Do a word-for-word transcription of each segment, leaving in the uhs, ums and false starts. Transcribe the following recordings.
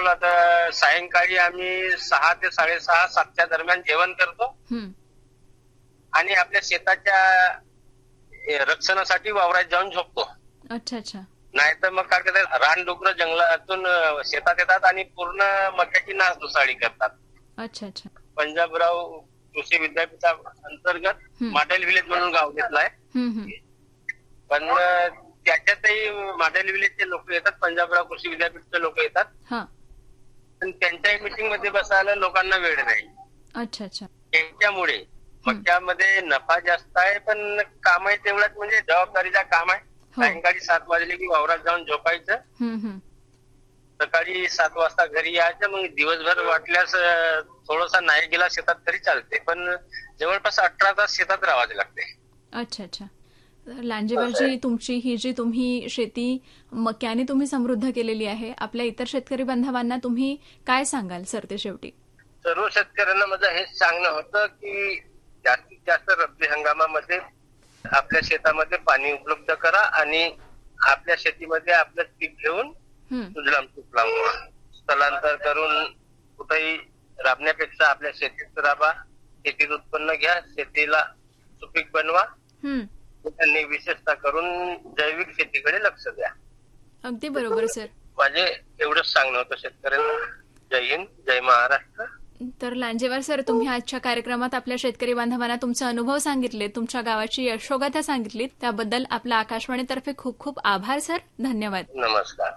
बोला तर सायंकाळी आम्ही सहा ते साडेसहा सातच्या दरम्यान जेवण करतो हं. आणि आपल्या शेताच्या रक्षणासाठी वावरात जाऊन झोपतो. अच्छा अच्छा. नाहीतर मग काय करतात, रानडुकर जंगलातून शेतात येतात आणि पूर्ण मक्याची नासधुसाळी करतात. अच्छा अच्छा. पंजाबराव कृषी विद्यापीठा अंतर्गत हं. मॉडेल विलेज म्हणून गाव घेतलाय. हं, हं. पण त्याच्यातही मॉडेल विलेजचे लोक येतात, पंजाबराव कृषी विद्यापीठचे लोक येतात. हा. पण त्यांच्याही मीटिंग मध्ये बसायला लोकांना वेळ नाही. अच्छा अच्छा. त्यांच्यामुळे मक्यामध्ये नफा जास्त आहे, पण कामही तेवढंच, म्हणजे जबाबदारीचं काम आहे. हो. सायंकाळी सात वाजले की वावरात जाऊन झोपायचं, हं, हं. सकाळी सात वाजता घरी यायचं. मग दिवसभर वाटल्यास थोडासा नाही गेला शेतात तरी चालते, पण जवळपास अठरा तास शेतात राहावे लागते. अच्छा अच्छा. लांजेवारजी तुमची ही जी तुम्ही शेती मक्याने तुम्ही समृद्ध केलेली आहे, आपल्या इतर शेतकरी बांधवांना तुम्ही काय सांगाल सरते शेवटी? सर्व शेतकऱ्यांना माझं हेच सांगणं होतं की जास्तीत जास्त रब्बी हंगामामध्ये आपल्या शेतामध्ये पाणी उपलब्ध करा आणि आपल्या शेतीमध्ये आपलं पीक घेऊन सुजलाम सुफलाम स्थलांतर करून कुठेही राबण्यापेक्षा आपल्या शेतीत राबा, शेतीत उत्पन्न घ्या, शेतीला सुपीक बनवा आणि विशेषतः करून जैविक शेतीकडे लक्ष द्या. अगदी बरोबर सर. माझे एवढंच सांगणं होतं शेतकऱ्यांना. जय हिंद, जय महाराष्ट्र. तर लांजेवार सर, तुम्ही आजच्या कार्यक्रमात आपल्या शेतकरी बांधवांना तुमचे अनुभव सांगितले, तुमच्या गावाची यशोगाथा सांगितली, त्याबद्दल आपला आकाशवाणीतर्फे खूप खूप आभार सर. धन्यवाद. नमस्कार.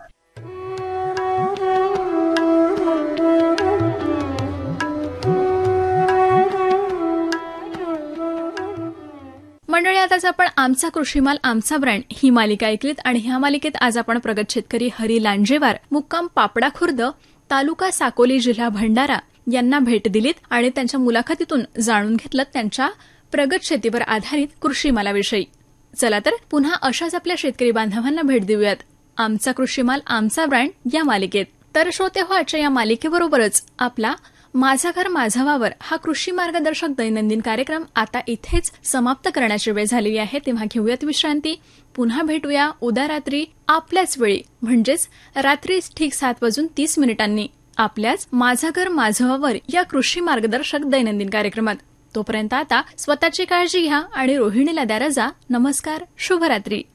मंडळी, आताच आपण आमचा कृषीमाल आमचा ब्रँड ही मालिका ऐकलीत आणि ह्या मालिकेत आज आपण प्रगत शेतकरी हरी लांजेवार, मुक्काम पापडा खुर्द, तालुका साकोली, जिल्हा भंडारा यांना भेट दिलीत आणि त्यांच्या मुलाखतीतून जाणून घेतलं त्यांच्या प्रगत शेतीवर आधारित कृषीमालाविषयी. चला तर पुन्हा अशाच आपल्या शेतकरी बांधवांना भेट देऊयात आमचा कृषीमाल आमचा ब्रँड या मालिकेत. तर श्रोते हो, आजच्या या मालिकेबरोबरच आपला माझा घर माझा वावर हा कृषी मार्गदर्शक दैनंदिन कार्यक्रम आता इथेच समाप्त करण्याची वेळ झालेली आहे. तेव्हा घेऊयात विश्रांती. पुन्हा भेटूया उद्या रात्री आपल्याच वेळी, म्हणजेच रात्री ठीक सात वाजून तीस मिनिटांनी आपल्याच माझा घर माझा वावर या कृषी मार्गदर्शक दैनंदिन कार्यक्रमात. तोपर्यंत आता स्वतःची काळजी घ्या आणि रोहिणीला द्या रजा. नमस्कार, शुभरात्री.